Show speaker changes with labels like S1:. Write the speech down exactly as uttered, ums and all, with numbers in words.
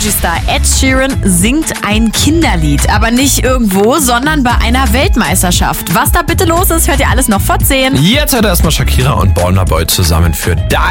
S1: Country-Star Ed Sheeran singt ein Kinderlied. Aber nicht irgendwo, sondern bei einer Weltmeisterschaft. Was da bitte los ist, hört ihr alles noch vor zehn.
S2: Jetzt hört erstmal Shakira und Burna Boy zusammen für Die